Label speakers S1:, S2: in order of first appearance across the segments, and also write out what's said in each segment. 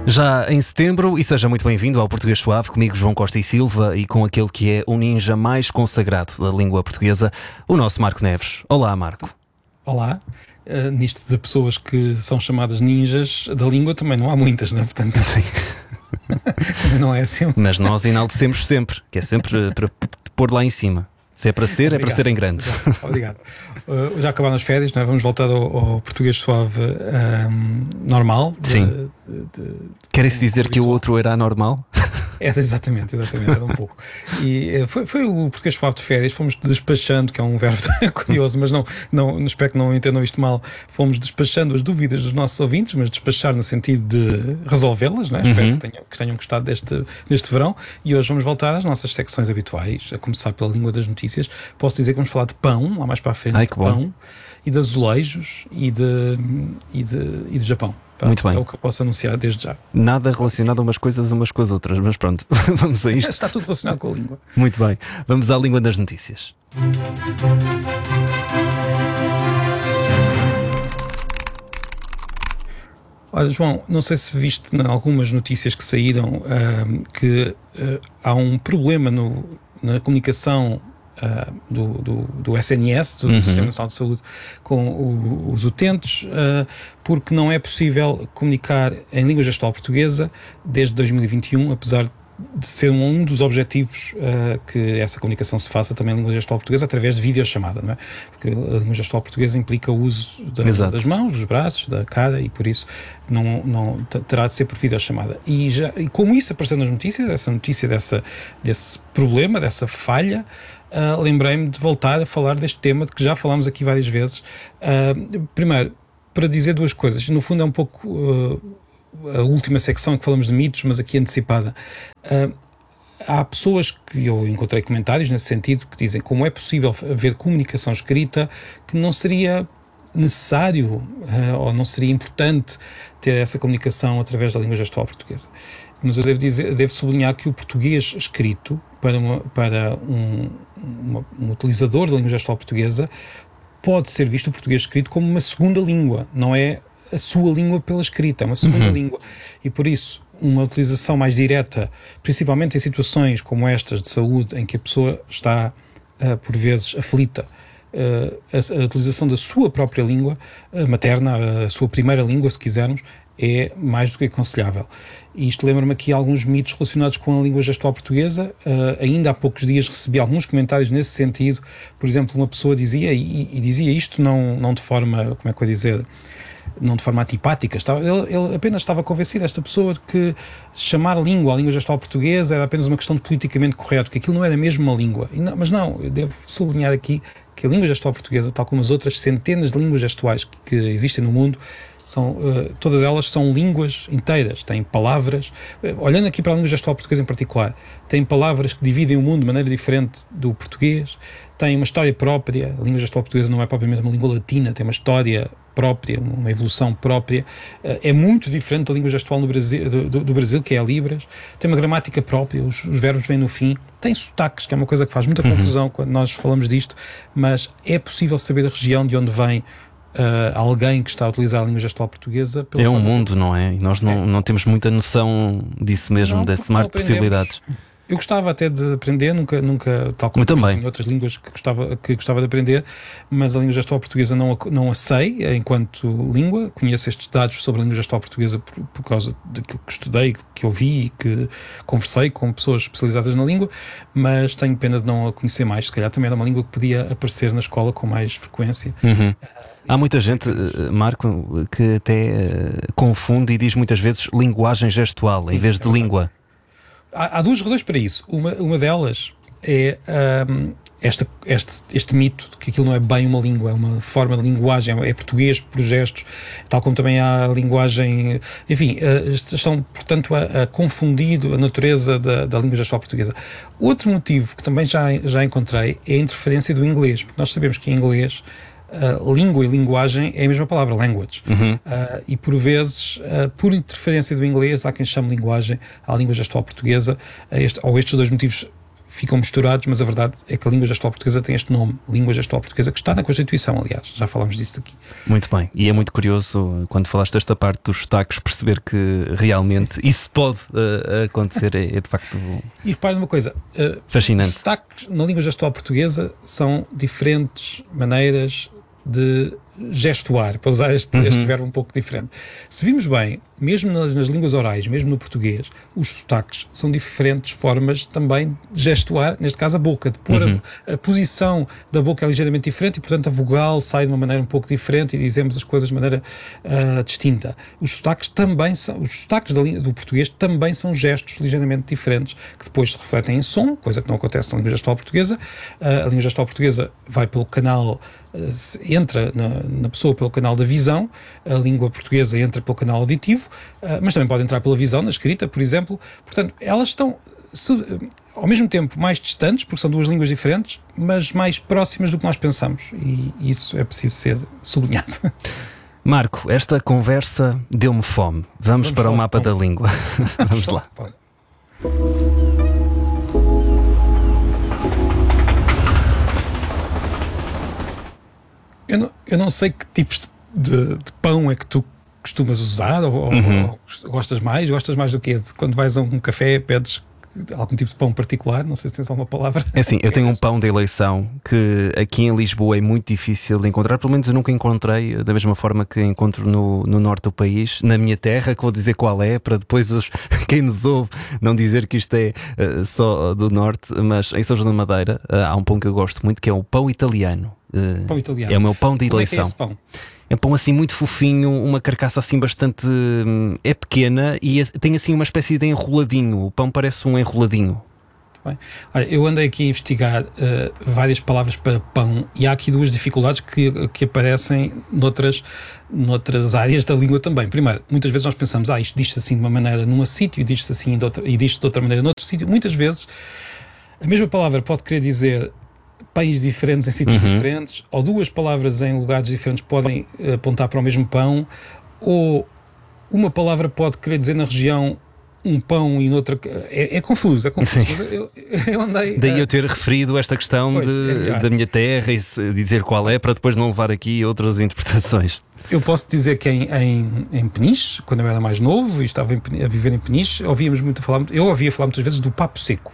S1: Já em setembro, e seja muito bem-vindo ao Português Suave, comigo João Costa e Silva e com aquele que é o ninja mais consagrado da língua portuguesa, o nosso Marco Neves. Olá, Marco.
S2: Olá. Nisto de pessoas que são chamadas ninjas da língua também não há muitas, não é? Portanto,
S1: Sim.
S2: também não é assim.
S1: Mas nós enaltecemos sempre, que é sempre para pôr lá em cima. Se é para ser, é para ser em grande.
S2: Obrigado. Já acabaram as férias, não é? Vamos voltar ao Português Suave normal.
S1: Sim. Quer isso dizer que o outro era anormal?
S2: Exatamente, era um pouco. E foi o Português Suave de férias, fomos despachando, que é um verbo curioso, mas não espero que não entendam isto mal, fomos despachando as dúvidas dos nossos ouvintes, mas despachar no sentido de resolvê-las, não é? Espero que tenham gostado deste verão, e hoje vamos voltar às nossas secções habituais, a começar pela língua das notícias. Posso dizer que vamos falar de pão, lá mais para a frente.
S1: Ai, que bom.
S2: Pão, e de azulejos e de Japão.
S1: Muito bem.
S2: É o que eu posso anunciar desde já.
S1: Nada relacionado umas coisas umas com as outras, mas pronto, vamos a isto.
S2: Está tudo relacionado com a língua.
S1: Muito bem, vamos à língua das notícias.
S2: Olha, João, não sei se viste em algumas notícias que saíram que há um problema na comunicação do SNS, do Sistema Nacional de Saúde, com os utentes, porque não é possível comunicar em língua gestual portuguesa desde 2021, apesar de ser um dos objetivos que essa comunicação se faça também em língua gestual portuguesa através de videochamada, não é? Porque a língua gestual portuguesa implica o uso das mãos, dos braços, da cara, e por isso não terá de ser por videochamada. E como isso apareceu nas notícias, essa notícia desse problema, dessa falha, lembrei-me de voltar a falar deste tema de que já falámos aqui várias vezes. Primeiro, para dizer duas coisas, no fundo é um pouco a última secção em que falamos de mitos, mas aqui antecipada. Há pessoas que eu encontrei comentários nesse sentido que dizem como é possível haver comunicação escrita, que não seria necessário ou não seria importante ter essa comunicação através da língua gestual portuguesa. Mas eu devo sublinhar que o português escrito para um utilizador da língua gestual portuguesa pode ser visto o português escrito como uma segunda língua, não é a sua língua pela escrita, é uma segunda língua, e por isso uma utilização mais direta, principalmente em situações como estas de saúde, em que a pessoa está por vezes aflita, a utilização da sua própria língua materna, a sua primeira língua, se quisermos, é mais do que aconselhável. E isto lembra-me aqui alguns mitos relacionados com a língua gestual portuguesa. Ainda há poucos dias recebi alguns comentários nesse sentido. Por exemplo, uma pessoa dizia, e dizia isto não de forma, como é que eu ia dizer, não de forma antipática, ele apenas estava convencido, esta pessoa, de que chamar a língua gestual portuguesa era apenas uma questão de politicamente correto, que aquilo não era mesmo uma língua. Mas não, eu devo sublinhar aqui que a língua gestual portuguesa, tal como as outras centenas de línguas gestuais que existem no mundo, todas elas são línguas inteiras, têm palavras, olhando aqui para a língua gestual portuguesa em particular, têm palavras que dividem o mundo de maneira diferente do português, tem uma história própria. A língua gestual portuguesa não é propriamente uma língua latina, tem uma história própria, uma evolução própria, é muito diferente da língua gestual do Brasil, que é a Libras, tem uma gramática própria, os verbos vêm no fim, tem sotaques, que é uma coisa que faz muita confusão quando nós falamos disto, mas é possível saber a região de onde vem alguém que está a utilizar a língua gestual portuguesa.
S1: É um mundo, não é? E nós não temos muita noção disso mesmo, desse mar de possibilidades.
S2: Eu gostava até de aprender, nunca tal como em outras línguas que gostava de aprender, mas a língua gestual portuguesa não a sei enquanto língua. Conheço estes dados sobre a língua gestual portuguesa por causa daquilo que estudei, que ouvi e que conversei com pessoas especializadas na língua, mas tenho pena de não a conhecer mais. Se calhar também era uma língua que podia aparecer na escola com mais frequência.
S1: Há muita gente, Marco, que até confunde e diz muitas vezes linguagem gestual em vez de língua.
S2: Há duas razões para isso. Uma delas é este mito de que aquilo não é bem uma língua, é uma forma de linguagem, é português por gestos, tal como também há a linguagem. Enfim, estão, portanto, a confundir a natureza da língua gestual portuguesa. Outro motivo que também já encontrei é a interferência do inglês, porque nós sabemos que em inglês língua e linguagem é a mesma palavra, language. E por vezes, por interferência do inglês, há quem chame linguagem à língua gestual portuguesa, ou estes dois motivos ficam misturados, mas a verdade é que a língua gestual portuguesa tem este nome, língua gestual portuguesa, que está na Constituição, aliás, já falámos disso aqui.
S1: Muito bem, e é muito curioso, quando falaste desta parte dos sotaques, perceber que realmente isso pode acontecer, é de facto
S2: e repare numa coisa,
S1: fascinante.
S2: Os sotaques na língua gestual portuguesa são diferentes maneiras de gestuar, para usar este verbo um pouco diferente. Se vimos bem, mesmo nas línguas orais, mesmo no português, os sotaques são diferentes formas também de gestuar, neste caso a boca, de pôr a posição da boca é ligeiramente diferente e, portanto, a vogal sai de uma maneira um pouco diferente e dizemos as coisas de maneira distinta. Os sotaques do português também são gestos ligeiramente diferentes, que depois se refletem em som, coisa que não acontece na língua gestual portuguesa. A língua gestual portuguesa vai pelo canal, entra na pessoa pelo canal da visão, a língua portuguesa entra pelo canal auditivo, mas também pode entrar pela visão, na escrita, por exemplo. Portanto, elas estão ao mesmo tempo mais distantes, porque são duas línguas diferentes, mas mais próximas do que nós pensamos, e isso é preciso ser sublinhado.
S1: Marco, esta conversa deu-me fome. Vamos para o mapa da língua. Vamos lá.
S2: Eu não sei que tipos de pão é que tu costumas usar ou gostas mais do quê? Quando vais a um café pedes algum tipo de pão particular? Não sei se tens alguma palavra.
S1: É assim, eu tenho um pão de eleição que aqui em Lisboa é muito difícil de encontrar, pelo menos eu nunca encontrei da mesma forma que encontro no norte do país, na minha terra, que vou dizer qual é, para depois quem nos ouve não dizer que isto é só do norte, mas em São João da Madeira há um pão que eu gosto muito, que é o pão italiano.
S2: Pão italiano.
S1: É o meu pão de eleição.
S2: Como é que é esse pão?
S1: É um pão assim muito fofinho, uma carcaça assim bastante... é pequena e tem assim uma espécie de enroladinho. O pão parece um enroladinho.
S2: Bem. Olha, eu andei aqui a investigar várias palavras para pão e há aqui duas dificuldades que aparecem noutras áreas da língua também. Primeiro, muitas vezes nós pensamos, isto diz-se assim de uma maneira num sítio e diz-se assim e diz-se de outra maneira noutro sítio. Muitas vezes a mesma palavra pode querer dizer pães diferentes em sítios diferentes, ou duas palavras em lugares diferentes podem apontar para o mesmo pão, ou uma palavra pode querer dizer na região um pão e noutra... É confuso. Mas eu andei...
S1: Daí eu ter referido esta questão da minha terra e dizer qual é, para depois não levar aqui outras interpretações.
S2: Eu posso dizer que em Peniche, quando eu era mais novo e estava a viver em Peniche, eu ouvia falar muitas vezes do papo seco.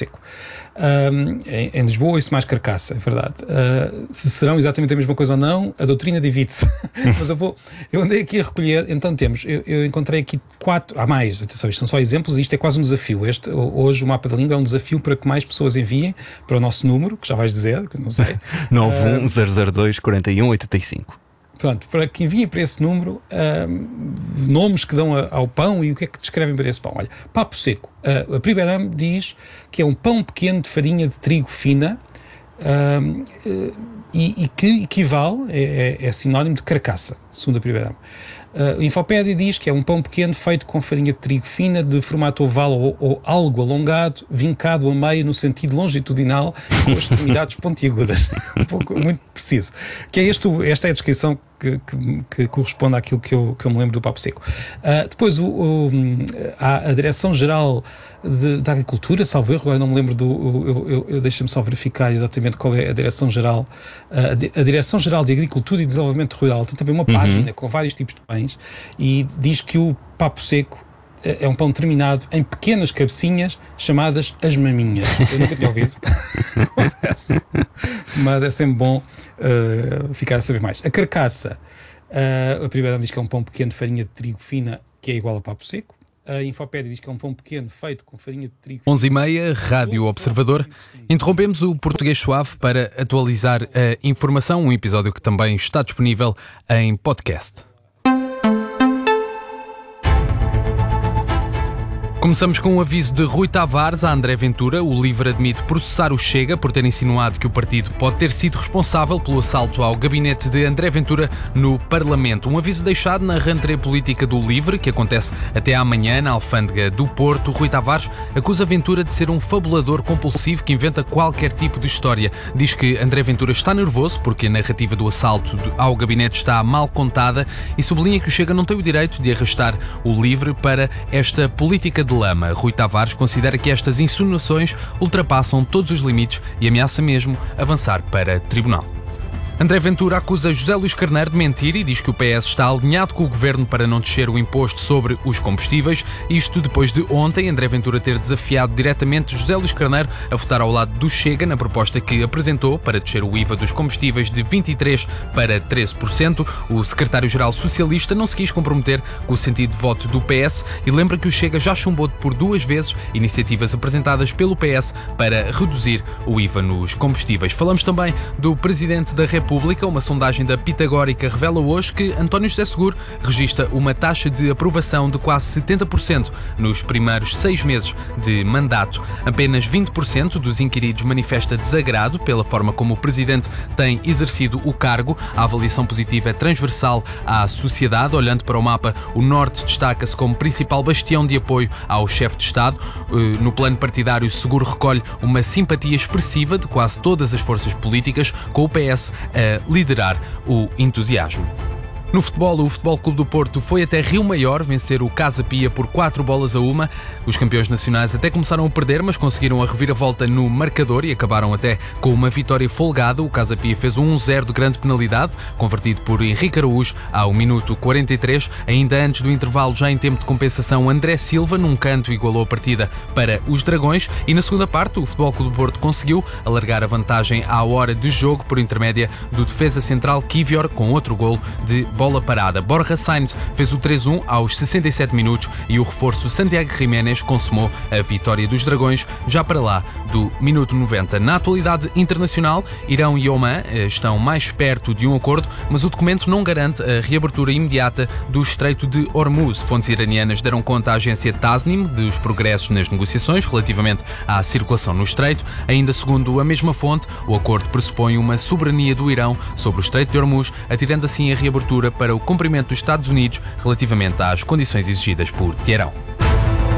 S2: Em Lisboa isso mais carcaça, é verdade. Se serão exatamente a mesma coisa ou não, a doutrina divide-se. Mas eu andei aqui a recolher, então eu encontrei aqui 4, há mais, atenção, isto são só exemplos e isto é quase um desafio. Hoje o mapa da língua é um desafio para que mais pessoas enviem para o nosso número, que já vais dizer, que eu não sei.
S1: 910024185.
S2: Pronto, para que enviem para esse número nomes que dão ao pão e o que é que descrevem para esse pão. Olha, papo seco. A Priberam diz que é um pão pequeno de farinha de trigo fina e que equivale, é sinónimo de carcaça, segundo a Priberam. A Infopédia diz que é um pão pequeno feito com farinha de trigo fina, de formato oval ou algo alongado, vincado a meio no sentido longitudinal, com as extremidades pontiagudas. Muito preciso. Que é esta é a descrição que corresponde àquilo que eu me lembro do papo seco. Depois há a Direção-Geral da Agricultura, salvo erro, agora não me lembro deixa-me só verificar exatamente qual é a Direção-Geral. A Direção-Geral de Agricultura e Desenvolvimento Rural tem também uma página com vários tipos de pães e diz que o papo seco é um pão terminado em pequenas cabecinhas chamadas as maminhas. Eu nunca tinha ouvido, confesso, mas é sempre bom ficar a saber mais. A carcaça, a primeira diz que é um pão pequeno de farinha de trigo fina, que é igual a papo seco. A Infopédia diz que é um pão pequeno feito com farinha de trigo.
S3: 11h30, Rádio Observador. Interrompemos o Português Suave para atualizar a informação, um episódio que também está disponível em podcast. Começamos com um aviso de Rui Tavares a André Ventura. O LIVRE admite processar o Chega por ter insinuado que o partido pode ter sido responsável pelo assalto ao gabinete de André Ventura no Parlamento. Um aviso deixado na rentrée política do LIVRE, que acontece até amanhã na Alfândega do Porto. Rui Tavares acusa Ventura de ser um fabulador compulsivo que inventa qualquer tipo de história. Diz que André Ventura está nervoso porque a narrativa do assalto ao gabinete está mal contada e sublinha que o Chega não tem o direito de arrastar o LIVRE para esta política de lama. Rui Tavares considera que estas insinuações ultrapassam todos os limites e ameaça mesmo avançar para tribunal. André Ventura acusa José Luís Carneiro de mentir e diz que o PS está alinhado com o governo para não descer o imposto sobre os combustíveis. Isto depois de ontem André Ventura ter desafiado diretamente José Luís Carneiro a votar ao lado do Chega na proposta que apresentou para descer o IVA dos combustíveis de 23% para 13%. O secretário-geral socialista não se quis comprometer com o sentido de voto do PS e lembra que o Chega já chumbou por 2 vezes iniciativas apresentadas pelo PS para reduzir o IVA nos combustíveis. Falamos também do Presidente da República. Uma sondagem da Pitagórica revela hoje que António José Seguro registra uma taxa de aprovação de quase 70% nos primeiros 6 meses de mandato. Apenas 20% dos inquiridos manifesta desagrado pela forma como o Presidente tem exercido o cargo. A avaliação positiva é transversal à sociedade. Olhando para o mapa, o Norte destaca-se como principal bastião de apoio ao chefe de Estado. No plano partidário, Seguro recolhe uma simpatia expressiva de quase todas as forças políticas, com o PS a liderar o entusiasmo. No futebol, o Futebol Clube do Porto foi até Rio Maior vencer o Casa Pia por 4-1. Os campeões nacionais até começaram a perder, mas conseguiram a reviravolta no marcador e acabaram até com uma vitória folgada. O Casa Pia fez um 1-0 de grande penalidade, convertido por Henrique Araújo ao minuto 43. Ainda antes do intervalo, já em tempo de compensação, André Silva, num canto, igualou a partida para os Dragões. E na segunda parte, o Futebol Clube do Porto conseguiu alargar a vantagem à hora de jogo por intermédia do defesa central Kivior, com outro golo de bola parada. Borja Sainz fez o 3-1 aos 67 minutos e o reforço Santiago Jiménez consumou a vitória dos Dragões já para lá do minuto 90. Na atualidade internacional, Irão e Omã estão mais perto de um acordo, mas o documento não garante a reabertura imediata do Estreito de Hormuz. Fontes iranianas deram conta à agência Tasnim dos progressos nas negociações relativamente à circulação no Estreito. Ainda segundo a mesma fonte, o acordo pressupõe uma soberania do Irão sobre o Estreito de Hormuz, atirando assim a reabertura para o cumprimento dos Estados Unidos relativamente às condições exigidas por Teherão.